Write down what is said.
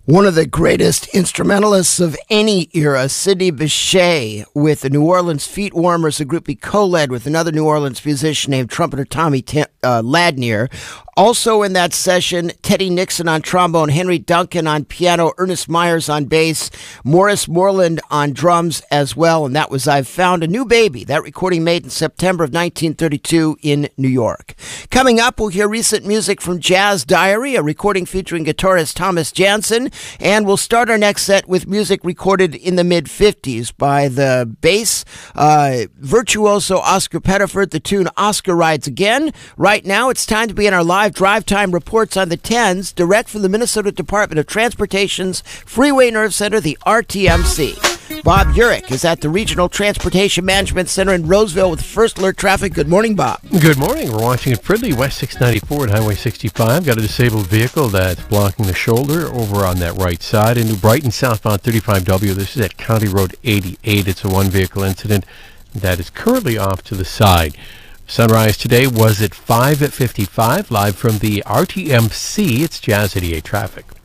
One of the greatest instrumentalists of any era, Sidney Bechet, with the New Orleans Feet Warmers, a group he co-led with another New Orleans musician named trumpeter Tommy Ladnier. Also in that session, Teddy Nixon on trombone, Henry Duncan on piano, Ernest Myers on bass, Morris Moreland on drums as well, and that was I've Found a New Baby, that recording made in September of 1932 in New York. Coming up, we'll hear recent music from Jazz Diary, a recording featuring guitarist Thomas Jansen, and we'll start our next set with music recorded in the mid-50s by the bass virtuoso Oscar Pettiford, the tune Oscar Rides Again. Right now, it's time to be in our live drive time reports on the 10s, direct from the Minnesota Department of Transportation's Freeway Nerve Center, the RTMC. Bob Urich is at the Regional Transportation Management Center in Roseville with First Alert Traffic. Good morning, Bob. Good morning. We're watching at Fridley, West 694 and Highway 65. Got a disabled vehicle that's blocking the shoulder over on that right side. In New Brighton, southbound 35W. This is at County Road 88. It's a one-vehicle incident that is currently off to the side. Sunrise today was at 5:55. Live from the RTMC, it's Jazz 88 Traffic.